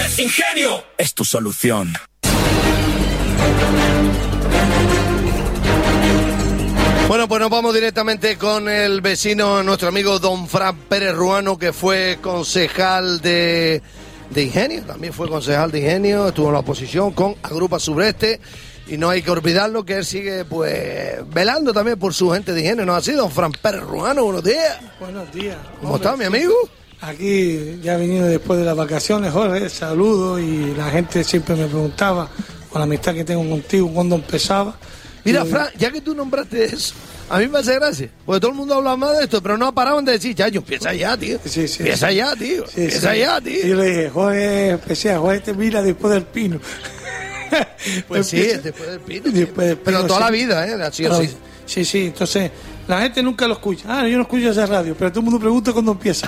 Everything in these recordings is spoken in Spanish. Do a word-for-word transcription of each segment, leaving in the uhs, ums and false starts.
Ingenio. Ingenio es tu solución. Bueno, pues nos vamos directamente con el vecino, nuestro amigo don Fran Pérez Ruano, que fue concejal de, de Ingenio, también fue concejal de Ingenio, estuvo en la oposición con Agrupa Sureste, y no hay que olvidarlo que él sigue pues velando también por su gente de Ingenio, ¿no así, don Fran Pérez Ruano? Buenos días. Buenos días. ¿Cómo está, mi amigo? Aquí ya he venido después de las vacaciones, Jorge, saludo, y la gente siempre me preguntaba, con la amistad que tengo contigo, cuándo empezaba. Mira, Fran, ya que tú nombraste eso, a mí me hace gracia, porque todo el mundo habla más de esto, pero no paraban de decir, chacho, empieza ya, tío. Sí, sí, empieza sí. ya, tío. Sí, empieza sí. ya, tío. Y yo le dije, Jorge, especial, Jorge te mira después del pino. Pues sí, Empieza, después del pino. después del Pero pino, toda sí. la vida, ¿eh? Así, Claro, así. Sí, sí, entonces la gente nunca lo escucha. Ah, yo no escucho esa radio, pero todo el mundo pregunta cuándo empieza.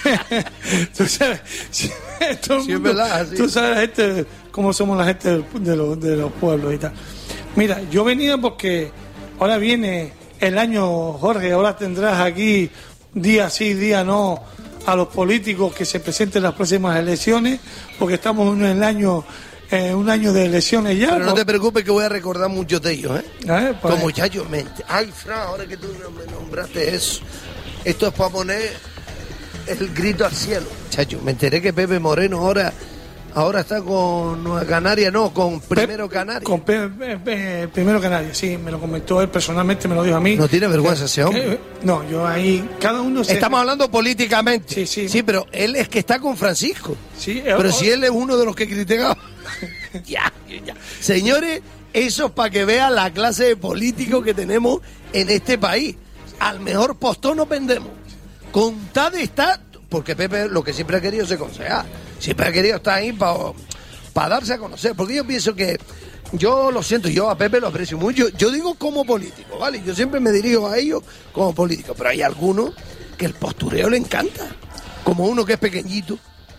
Tú sabes, sí, todo el Sí, es mundo, verdad, sí. tú sabes la gente, cómo somos la gente del- de los, de los pueblos y tal. Mira, yo venía porque ahora viene el año, Jorge, ahora tendrás aquí día sí, día no, a los políticos que se presenten en las próximas elecciones, porque estamos en el año, eh, un año de elecciones ya. Pero no ¿no? te preocupes que voy a recordar muchos de ellos, ¿eh? ¿Eh? Pues- Como chacho, mente. Ay, Fran, ahora que tú me nombraste eso, esto es para poner el grito al cielo. Chacho, me enteré que Pepe Moreno ahora, ahora está con Nueva Canaria, no, con Primero Pe- Canaria. Con Pe- Pe- Pe- Primero Canaria, sí, me lo comentó él personalmente, me lo dijo a mí. No tiene vergüenza ese hombre. Eh, no, yo ahí, cada uno se... Estamos hablando políticamente. Sí, sí. Sí, pero él es que está con Francisco. Sí, eh, Pero oh, si él es uno de los que criticaba. ya, ya. Señores, eso es para que vean la clase de políticos que tenemos en este país. Al mejor postor nos vendemos. Con tal de estar, porque Pepe lo que siempre ha querido es ser concejal. Siempre ha querido estar ahí para darse a conocer. Porque yo pienso que, yo lo siento, yo a Pepe lo aprecio mucho. Yo digo como político, ¿vale? Yo siempre me dirijo a ellos como político. Pero hay algunos que el postureo le encanta. Como uno que es pequeñito.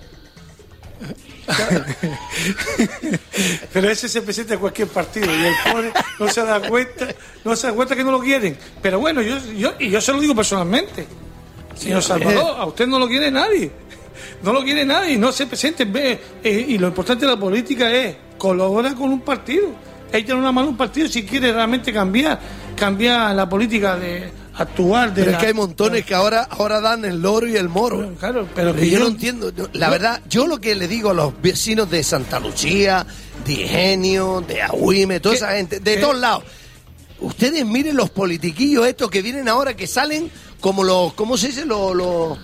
Pero ese se presenta en cualquier partido y el pobre no se da cuenta, no se da cuenta que no lo quieren. Pero bueno, yo, yo y yo se lo digo personalmente. Señor Salvador, a usted no lo quiere nadie. No lo quiere nadie, no se presente. Ve, eh, y lo importante de la política es colaborar con un partido. Echa una mano a un partido si quiere realmente cambiar, cambiar la política de actual. De Pero la, es que hay montones que ahora, ahora dan el loro y el moro. Claro, pero Pero que yo yo no entiendo. yo- La verdad, yo lo que le digo a los vecinos de Santa Lucía, de Ingenio, de Agüime, toda ¿Qué? esa gente, de ¿Qué? todos lados. Ustedes miren los politiquillos estos que vienen ahora, que salen como los, ¿cómo se dice? Los, los,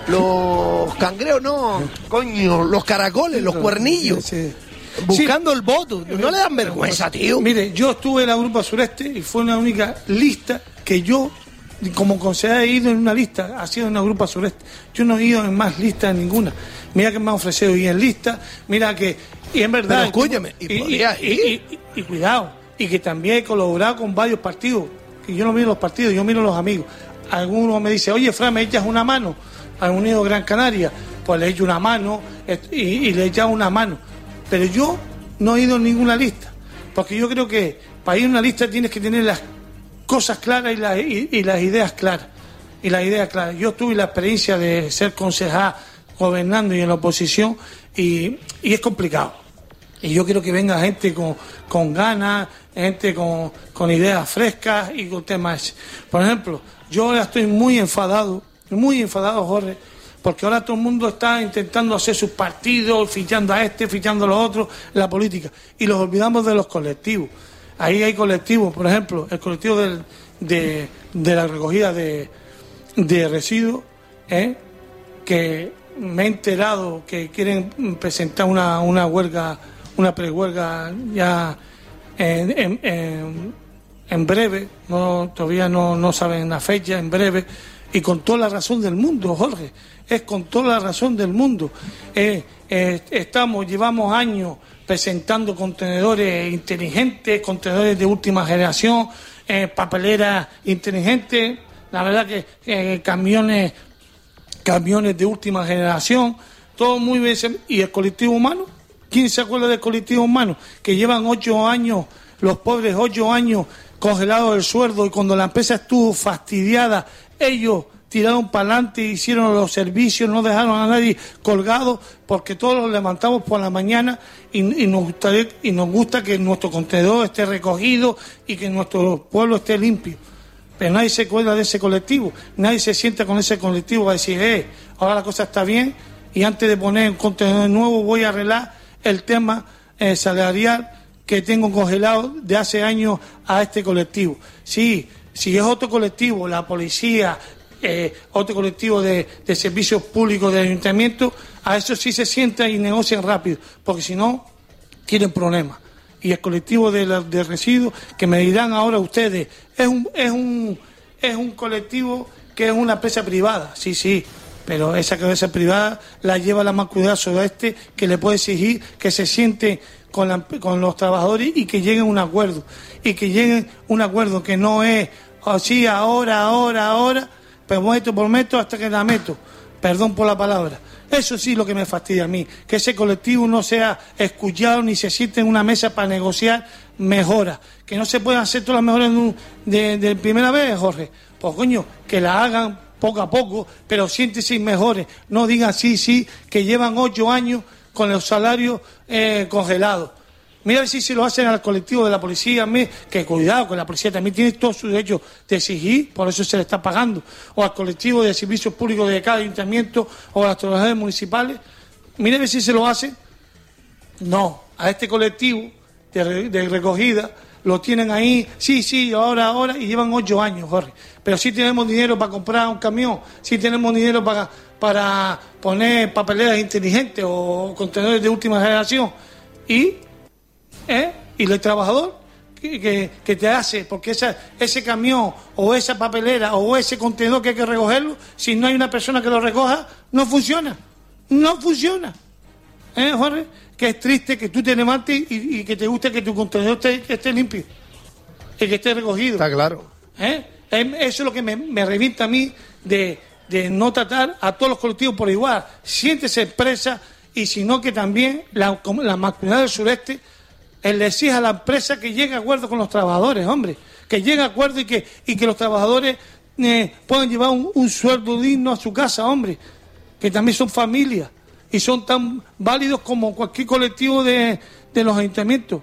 los cangreos, no, coño, los caracoles, los cuernillos. Sí, sí. Buscando el voto. ¿No le dan vergüenza, tío? Mire, yo estuve en la Grupa Sureste y fue una única lista que yo, como concejal, he ido en una lista, ha sido en una Grupa Sureste. Yo no he ido en más listas ninguna. Mira que me han ofrecido ir en lista, mira que, y en verdad... Pero escúchame, ¿y podrías ir? y- y- y cuidado, y que también he colaborado con varios partidos, y yo no miro los partidos, yo miro los amigos. Algunos me dicen, oye, Fran, ¿me echas una mano? Al Unido Gran Canaria, pues le echo una mano et- y, y le he echado una mano. Pero yo no he ido en ninguna lista, porque yo creo que para ir a una lista tienes que tener las cosas claras y, las y, y las ideas claras. Y las ideas claras. Yo tuve la experiencia de ser concejal gobernando y en la oposición y, y es complicado. Y yo quiero que venga gente con, con ganas, gente con, con ideas frescas y con temas. Por ejemplo, yo ahora estoy muy enfadado, muy enfadado, Jorge, porque ahora todo el mundo está intentando hacer sus partidos, fichando a este, fichando a los otros, la política. Y los olvidamos de los colectivos. Ahí hay colectivos, por ejemplo, el colectivo del, de, de la recogida de, de residuos, ¿eh? Que me he enterado que quieren presentar una, una huelga, una prehuelga ya en, en, en, en breve, no, todavía no, no saben la fecha, en breve, y con toda la razón del mundo, Jorge, es con toda la razón del mundo. Eh, eh, estamos, llevamos años presentando contenedores inteligentes, contenedores de última generación, eh, papeleras inteligentes, la verdad que eh, camiones, camiones de última generación, todo muy bien. ¿Y el colectivo humano? ¿Quién se acuerda del colectivo humano? Que llevan ocho años, los pobres ocho años congelados el sueldo, y cuando la empresa estuvo fastidiada, ellos tiraron para adelante, hicieron los servicios, no dejaron a nadie colgado, porque todos los levantamos por la mañana y, y, nos gusta, y nos gusta que nuestro contenedor esté recogido y que nuestro pueblo esté limpio. Pero nadie se acuerda de ese colectivo, nadie se sienta con ese colectivo a decir, eh, ahora la cosa está bien y antes de poner un contenedor nuevo voy a arreglar el tema eh, salarial que tengo congelado de hace años a este colectivo. Sí, si es otro colectivo, la policía, eh, otro colectivo de, de servicios públicos del ayuntamiento, a eso sí se sientan y negocian rápido, porque si no, tienen problemas. Y el colectivo de, la, de residuos, que me dirán ahora ustedes, es un, es un, es un colectivo que es una empresa privada, sí, sí, pero esa cabeza privada la lleva la Mancomunidad Sudoeste, que le puede exigir que se siente con, la, con los trabajadores y que lleguen a un acuerdo, y que lleguen a un acuerdo que no es, oh, sí, ahora, ahora, ahora, pero meto por meto hasta que la meto, perdón por la palabra. Eso sí lo que me fastidia a mí, que ese colectivo no sea escuchado ni se siente en una mesa para negociar mejoras, que no se puedan hacer todas las mejoras de, un, de, de primera vez, Jorge, pues coño, que la hagan poco a poco, pero siéntese mejores, no digan sí, sí, que llevan ocho años con los salarios eh, congelados. Mira a ver si se lo hacen al colectivo de la policía, que cuidado, que la policía también tiene todo su derecho de exigir, por eso se le está pagando, o al colectivo de servicios públicos de cada ayuntamiento, o a las trabajadores municipales. Mira a ver si se lo hacen. No, a este colectivo de, de recogida lo tienen ahí, sí, sí, ahora, ahora, y llevan ocho años, Jorge. Pero sí tenemos dinero para comprar un camión, sí tenemos dinero para, para poner papeleras inteligentes o contenedores de última generación. Y... ¿Eh? Y el trabajador que, que, que te hace, porque esa, ese camión o esa papelera o ese contenedor que hay que recogerlo, si no hay una persona que lo recoja, no funciona, no funciona. ¿Eh, Jorge? Que es triste que tú te levantes y, y que te guste que tu contenedor esté, que esté limpio y que esté recogido. Está claro. ¿Eh? Eso es lo que me, me revienta a mí de, de no tratar a todos los colectivos por igual. Siéntese empresa y sino que también la, la Mancomunidad del Sureste él le exige a la empresa que llegue a acuerdo con los trabajadores, hombre, que llegue a acuerdo y que, y que los trabajadores eh, puedan llevar un, un sueldo digno a su casa, hombre, que también son familias y son tan válidos como cualquier colectivo de, de los ayuntamientos.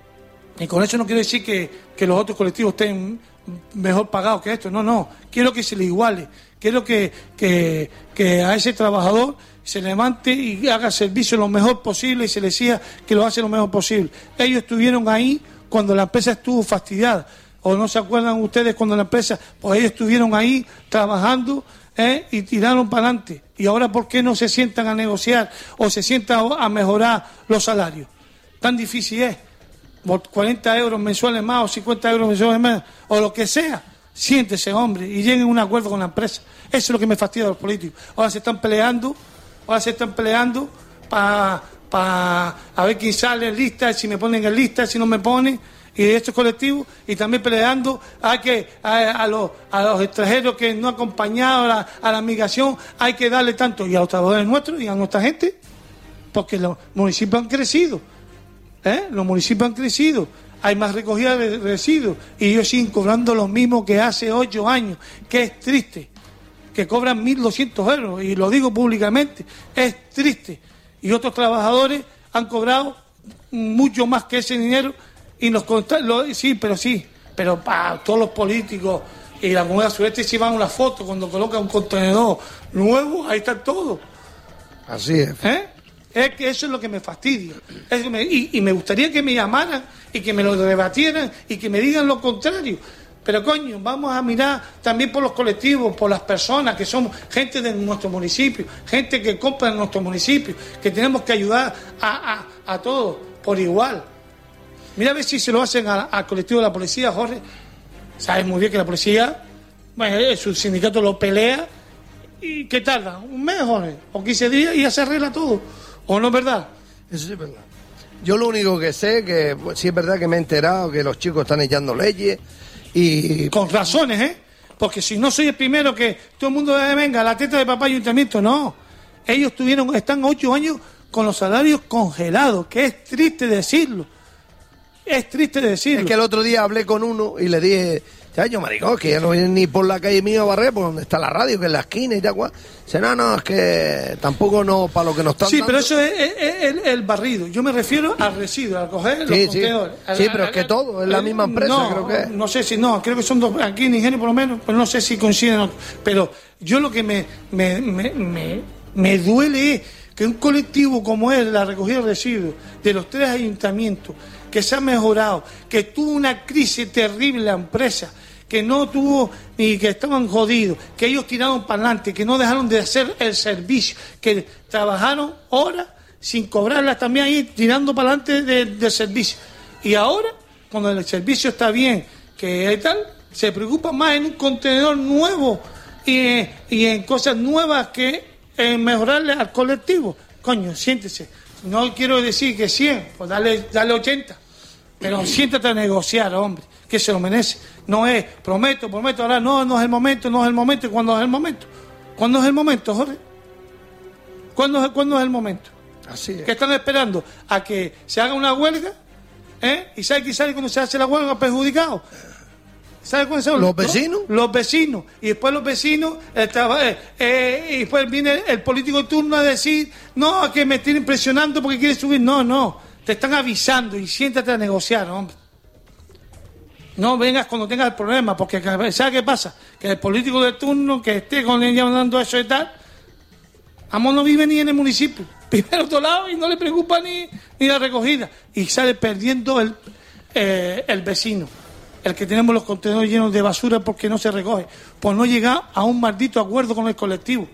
Y con eso no quiero decir que, que los otros colectivos estén mejor pagados que estos, no, no, quiero que se le iguale, quiero que, que, que a ese trabajador se levante y haga servicio lo mejor posible y se le decía que lo hace lo mejor posible. Ellos estuvieron ahí cuando la empresa estuvo fastidiada, o no se acuerdan ustedes cuando la empresa, pues ellos estuvieron ahí trabajando ¿eh? y tiraron para adelante. Y ahora, ¿por qué no se sientan a negociar o se sientan a mejorar los salarios? Tan difícil es, por cuarenta euros mensuales más o cincuenta euros mensuales más, o lo que sea. Siéntese, hombre, y lleguen a un acuerdo con la empresa. Eso es lo que me fastidia a los políticos. Ahora se están peleando Ahora se están peleando para pa, a ver quién sale en lista, si me ponen en lista, si no me ponen, y de estos colectivos, y también peleando a que a, a, los, a los extranjeros que no han acompañado a la, a la migración, hay que darle tanto, y a los trabajadores nuestros, y a nuestra gente, porque los municipios han crecido, ¿eh? Los municipios han crecido, hay más recogida de residuos, y ellos siguen cobrando lo mismo que hace ocho años, que es triste. Que cobran mil doscientos euros, y lo digo públicamente, es triste. Y otros trabajadores han cobrado mucho más que ese dinero, y los lo, sí, pero sí, pero para todos los políticos y la Comunidad Sureste si van una foto cuando colocan un contenedor nuevo, ahí está todo. Así es. ¿Eh? Es que eso es lo que me fastidia. Eso me, y, y me gustaría que me llamaran y que me lo debatieran y que me digan lo contrario. Pero coño, vamos a mirar también por los colectivos, por las personas que somos gente de nuestro municipio, gente que compra en nuestro municipio, que tenemos que ayudar a, a, a todos por igual. Mira a ver si se lo hacen al colectivo de la policía, Jorge. Sabes muy bien que la policía, bueno, su sindicato lo pelea y ¿qué tarda? Un mes, Jorge, o quince días y ya se arregla todo. ¿O no es verdad? Eso sí es verdad. Yo lo único que sé, que pues, sí es verdad que me he enterado que los chicos están echando leyes. Y con razones, ¿eh? Porque si no soy el primero que todo el mundo eh, venga, la teta de papá ayuntamiento, no. Ellos tuvieron, están ocho años con los salarios congelados, que es triste decirlo. Es triste decirlo. Es que el otro día hablé con uno y le dije, Chacho, maricón, que ya no vienen ni por la calle mía a barrer, por donde está la radio, que es la esquina y tal cual. Dice, no, no, es que tampoco no, para lo que nos están Sí, dando. pero eso es, es- es el, el barrido. Yo me refiero al residuo, al coger los Sí, sí. contenedores. Al- Sí, pero al- es que todo, es la al- misma empresa, no, creo que es. No sé si, no, creo que son dos, aquí en Ingenio por lo menos, pero no sé si coinciden. o no. Pero yo lo que me, me, me, me, me duele es que un colectivo como es la recogida de residuos de los tres ayuntamientos, que se ha mejorado, que tuvo una crisis terrible la empresa, que no tuvo ni que estaban jodidos, que ellos tiraron para adelante, que no dejaron de hacer el servicio, que trabajaron horas sin cobrarlas también ahí, tirando para adelante de- del servicio. Y ahora, cuando el servicio está bien, que tal, se preocupa más en un contenedor nuevo y, y en cosas nuevas que en mejorarle al colectivo. Coño, siéntese. No quiero decir que cien, pues dale, dale ochenta. Pero siéntate a negociar, hombre, que se lo merece. No es, prometo, prometo, ahora no, no es el momento, no es el momento. ¿Y cuándo es el momento? ¿Cuándo es el momento, Jorge? ¿Cuándo, es- ¿cuándo es el momento? Así es. ¿Qué están esperando? ¿A que se haga una huelga? ¿Eh? ¿Y sabe quién sale cuando se hace la huelga perjudicado? ¿Sabe cuáles son? ¿Los vecinos? Los vecinos. Y después los vecinos, eh, traba- eh, eh, y después viene el político de turno a decir, no, que me tienen presionando porque quiere subir. No, no. Te están avisando y siéntate a negociar, hombre. No vengas cuando tengas el problema, porque ¿sabes qué pasa? Que el político de turno que esté con él dando eso y tal, Amor no vive ni en el municipio, vive en otro lado y no le preocupa ni, ni la recogida. Y sale perdiendo el, eh, el vecino, el que tenemos los contenedores llenos de basura porque no se recoge, por no llegar a un maldito acuerdo con el colectivo.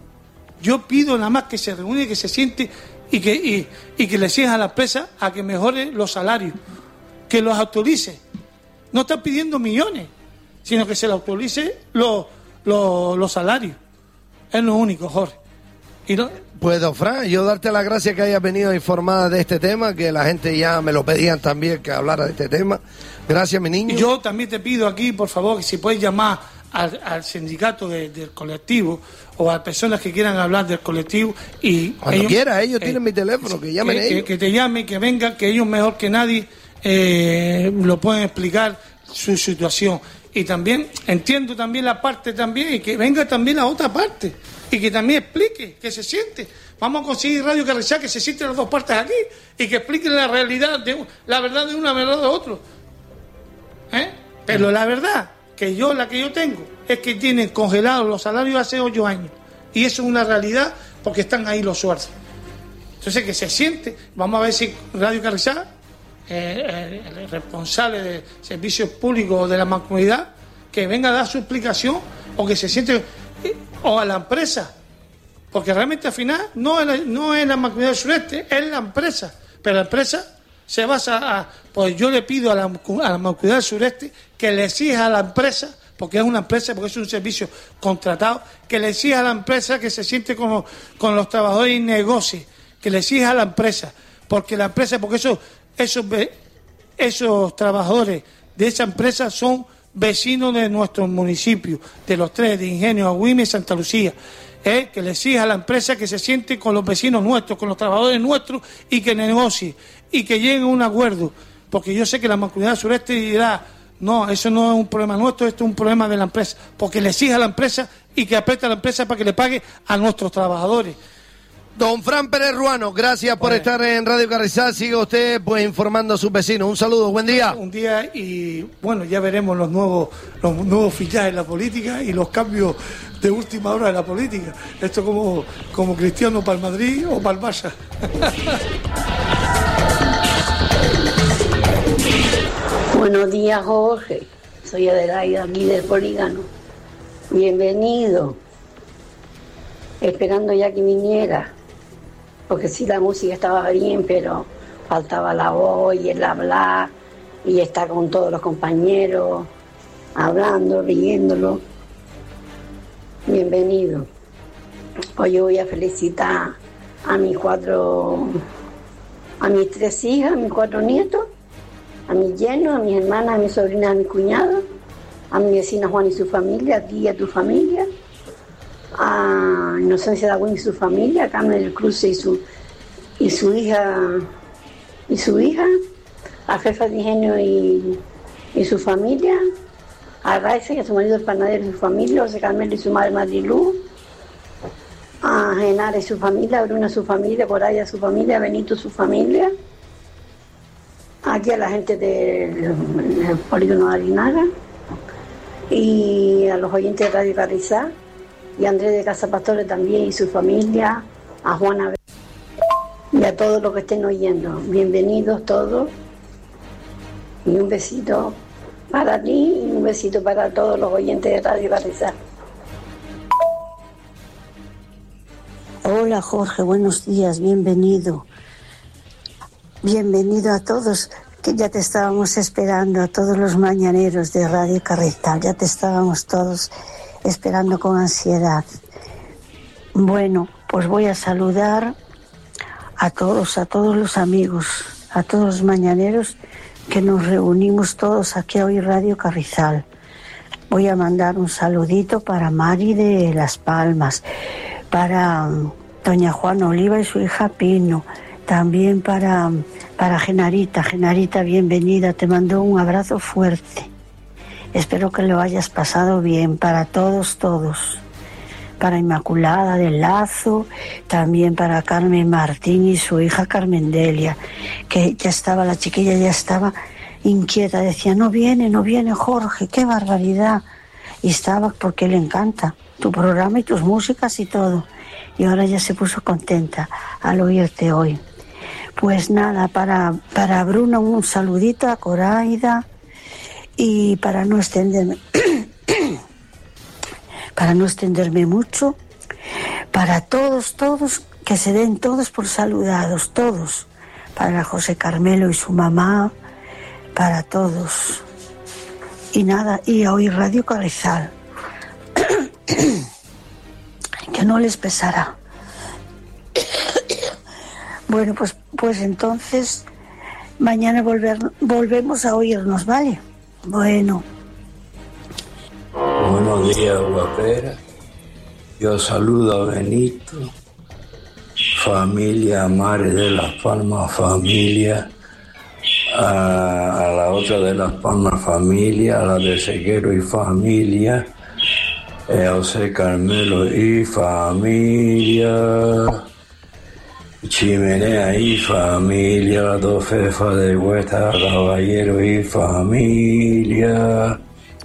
Yo pido nada más que se reúne, que se siente y que, y, y que le exija a la empresa a que mejore los salarios, que los actualice. No están pidiendo millones, sino que se le actualice los, los, los salarios. Es lo único, Jorge. Y no, Pues, don Fran, yo darte las gracias que hayas venido informada de este tema, que la gente ya me lo pedían también que hablara de este tema. Gracias, mi niño. y yo también te pido aquí, por favor, que si puedes llamar al, al sindicato de- del colectivo o a personas que quieran hablar del colectivo y Cuando quiera, ellos tienen mi teléfono, que llamen que, ellos. que te llamen, que vengan, que ellos mejor que nadie eh, lo pueden explicar su situación. Y también entiendo también la parte también y que venga también la otra parte y que también explique, que se siente. Vamos a conseguir Radio Carrizal que se sienten las dos partes aquí y que expliquen la realidad, de, la verdad de una, la verdad de otro. ¿Eh? Pero la verdad que yo, la que yo tengo, es que tienen congelados los salarios hace ocho años. Y eso es una realidad porque están ahí los sueldos. Entonces que se siente, vamos a ver si Radio Carrizal, eh, el, el responsable de servicios públicos de la mancomunidad, que venga a dar su explicación o que se siente, eh, o a la empresa, porque realmente al final no es la, no es la mancomunidad del sureste, es la empresa, pero la empresa se basa a, pues yo le pido a la, a la mancomunidad del sureste que le exija a la empresa, porque es una empresa, porque es un servicio contratado, que le exija a la empresa que se siente con los, con los trabajadores y negocie, que le exija a la empresa, porque la empresa, porque esos, esos, esos trabajadores de esa empresa son vecinos de nuestro municipio, de los tres, de Ingenio, Agüime y Santa Lucía. ¿Eh? Que le exija a la empresa que se siente con los vecinos nuestros, con los trabajadores nuestros y que negocie y que lleguen a un acuerdo, porque yo sé que la mancomunidad sureste dirá, no, eso no es un problema nuestro, esto es un problema de la empresa, porque le exija a la empresa y que apriete a la empresa para que le pague a nuestros trabajadores. Don Fran Pérez Ruano, gracias por Bueno. estar en Radio Carrizal. Siga usted pues informando a sus vecinos. Un saludo, buen día. Un día y bueno, ya veremos los nuevos los nuevos fichajes en la política y los cambios de última hora de la política. Esto como, como Cristiano para el Madrid o para el Barça. Buenos días, Jorge. Soy Adelaida, aquí del Polígono. Bienvenido. Esperando ya que viniera, porque sí, la música estaba bien, pero faltaba la voz y el hablar y estar con todos los compañeros, hablando, riéndolo. Bienvenido. Hoy voy a felicitar a mis cuatro, a mis tres hijas, a mis cuatro nietos, a mis yernos, a mis hermanas, a mis sobrinas, a mis cuñados, a mi vecina Juan y su familia, a ti y a tu familia, a Inocencia Dagüín y su familia, a Carmen del Cruce y su y su hija y su hija, a Fefa de Ingenio y, y su familia, a Raiza y a su marido el panadero y su familia, a José Carmelo y su madre Marilú, a Genara y su familia, a Bruna y su familia, a Coraya y su familia, a Benito y su familia, aquí a la gente del polígono de Arinaga y a los oyentes de Radio Carrizal y a Andrés de Casa Pastores también y su familia, a Juana y a todos los que estén oyendo. Bienvenidos todos y un besito para ti y un besito para todos los oyentes de Radio Carrizal. Hola Jorge, buenos días, bienvenido. Bienvenido a todos, que ya te estábamos esperando, a todos los mañaneros de Radio Carrizal, ya te estábamos todos esperando con ansiedad. Bueno, pues voy a saludar a todos, a todos los amigos, a todos los mañaneros que nos reunimos todos aquí a oír Radio Carrizal. Voy a mandar un saludito para Mari de Las Palmas, para doña Juana Oliva y su hija Pino, también para, para Genarita. Genarita, bienvenida, te mando un abrazo fuerte. Espero que lo hayas pasado bien, para todos, todos. Para Inmaculada del Lazo, también para Carmen Martín y su hija Carmen Delia, que ya estaba, la chiquilla ya estaba inquieta, decía, no viene, no viene Jorge, qué barbaridad. Y estaba porque le encanta tu programa y tus músicas y todo. Y ahora ya se puso contenta al oírte hoy. Pues nada, para, para Bruno un saludito, a Coraida, y para no extenderme... para no extenderme mucho, para todos, todos, que se den todos por saludados, todos, para José Carmelo y su mamá, para todos. Y nada, y a oír Radio Carrizal, que no les pesará. Bueno, pues, pues entonces, mañana volver, volvemos a oírnos, ¿vale? Bueno. Buenos días, guapera. Yo saludo a Benito, familia Mares de Las Palmas, familia, a, a la otra de Las Palmas, familia, a la de Seguero y familia, eh, a José Carmelo y familia, Chimenea y familia, las dos Fefas de Huesta, Caballero y familia.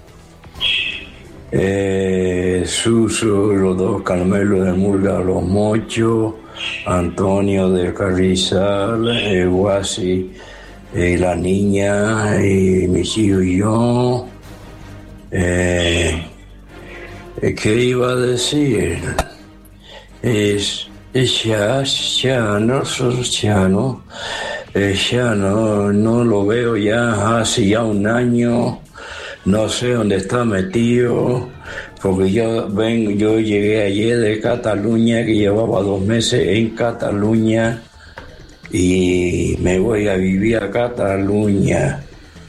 Eh, Suso, los dos Carmelo de Murga, los Mochos, Antonio de Carrizal, eh, Guasi, eh, la niña, y mi tío y yo. Eh, eh, ¿Qué iba a decir? Es, es ya, ya, no, ya no, eh, ya no, no lo veo ya hace ya un año. No sé dónde está metido, porque yo ven, yo llegué ayer de Cataluña, que llevaba dos meses en Cataluña, y me voy a vivir a Cataluña.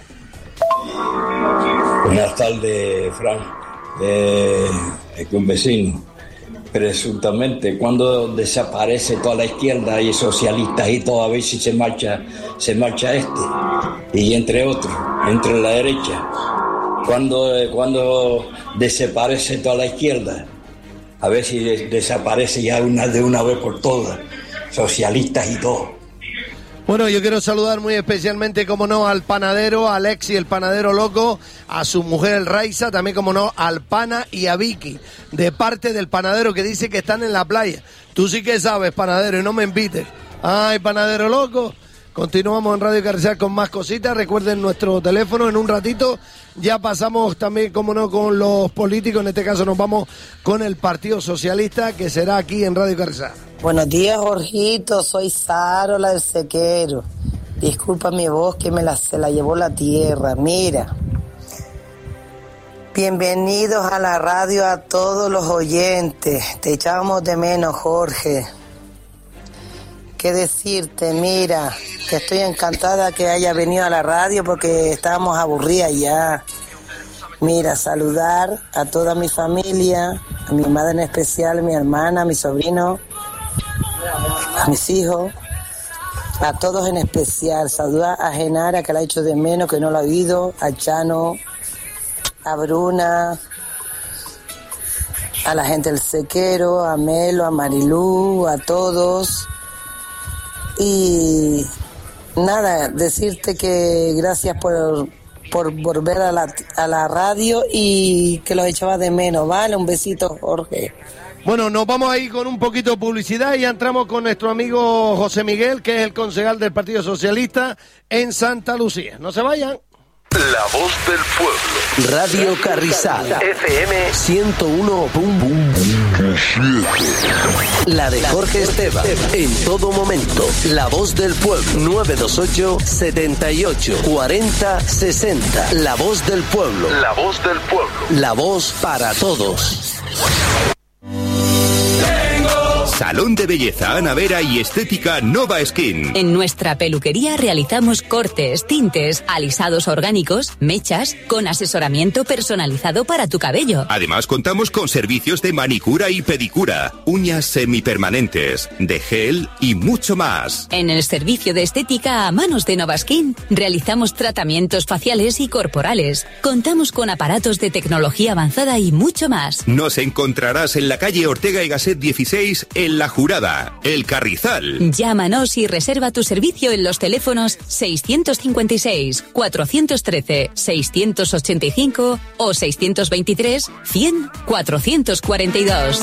Buenas tardes, Fran, eh, es un vecino. Presuntamente, cuando desaparece toda la izquierda y socialistas y todo, a ver si se marcha, se marcha este, y entre otros, entre la derecha. Cuando, cuando desaparece toda la izquierda, a ver si de, desaparece ya una, de una vez por todas, socialistas y todo. Bueno, yo quiero saludar muy especialmente, como no, al panadero, a Alexi, el panadero loco, a su mujer, el Raiza, también, como no, al pana y a Vicky, de parte del panadero que dice que están en la playa. Tú sí que sabes, panadero, y no me invites. Ay, panadero loco. Continuamos en Radio Carrizal con más cositas. Recuerden nuestro teléfono. En un ratito ya pasamos también, como no, con los políticos. En este caso nos vamos con el Partido Socialista, que será aquí en Radio Carrizal. Buenos días, Jorgito. Soy Sarola del Sequero. Disculpa mi voz, que me la, se la llevó la tierra. Mira. Bienvenidos a la radio a todos los oyentes. Te echamos de menos, Jorge. ¿Qué decirte? Mira, que estoy encantada que haya venido a la radio, porque estábamos aburridas ya. Mira, saludar a toda mi familia, a mi madre en especial, a mi hermana, a mi sobrino, a mis hijos, a todos en especial. Saludar a Genara, que la he hecho de menos, que no la ha oído, a Chano, a Bruna, a la gente del Sequero, a Melo, a Marilú, a todos. Y nada, decirte que gracias por, por volver a la, a la radio y que los echaba de menos, ¿vale? Un besito, Jorge. Bueno, nos vamos a ir con un poquito de publicidad y ya entramos con nuestro amigo José Miguel, que es el concejal del Partido Socialista en Santa Lucía. No se vayan. La voz del pueblo. Radio Carrizal. F M ciento uno punto siete. La de Jorge Esteban. En todo momento. La voz del pueblo. nueve dos ocho, setenta y ocho, cuarenta, sesenta. La voz del pueblo. La voz del pueblo. La voz para todos. Salón de Belleza Ana Vera y Estética Nova Skin. En nuestra peluquería realizamos cortes, tintes, alisados orgánicos, mechas, con asesoramiento personalizado para tu cabello. Además contamos con servicios de manicura y pedicura, uñas semipermanentes, de gel y mucho más. En el servicio de estética a manos de Nova Skin realizamos tratamientos faciales y corporales. Contamos con aparatos de tecnología avanzada y mucho más. Nos encontrarás en la calle Ortega y Gasset dieciséis en La Jurada, El Carrizal. Llámanos y reserva tu servicio en los teléfonos seiscientos cincuenta y seis, cuatrocientos trece, seiscientos ochenta y cinco o seiscientos veintitrés, cien, cuatrocientos cuarenta y dos.